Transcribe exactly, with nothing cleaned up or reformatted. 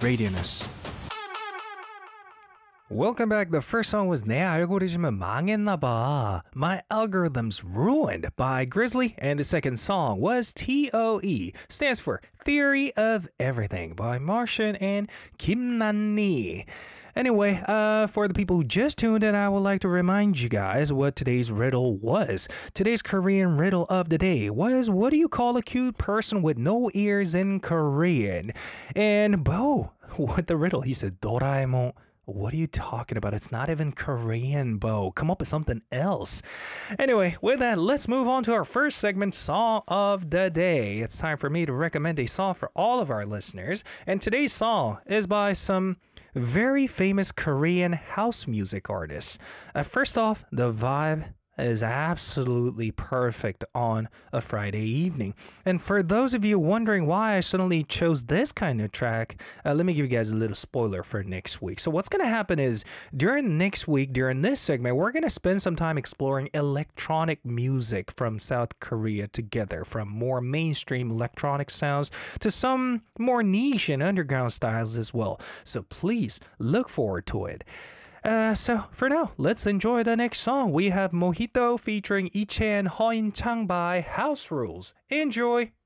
Radioness. Welcome back. The first song was 내 알고리즘은 망했나봐. My algorithm's ruined by Grizzly. And the second song was T O E. Stands for Theory of Everything by Martian and Kim Nan-ni. Anyway, uh, for the people who just tuned in, I would like to remind you guys what today's riddle was. Today's Korean riddle of the day was, what do you call a cute person with no ears in Korean? And Bo, what the riddle? He said, Doraemon. What are you talking about? It's not even Korean, Bo. Come up with something else. Anyway, with that, let's move on to our first segment, Song of the Day. It's time for me to recommend a song for all of our listeners. And today's song is by some very famous Korean house music artists. Uh, first off, the vibe is absolutely perfect on a Friday evening. And for those of you wondering why I suddenly chose this kind of track, uh, let me give you guys a little spoiler for next week. So what's going to happen is during next week, during this segment, we're going to spend some time exploring electronic music from South Korea together, from more mainstream electronic sounds to some more niche and underground styles as well. So please look forward to it. Uh, so for now, let's enjoy the next song. We have Mojito featuring Lee Chan, Ho In Chang by House Rules. Enjoy!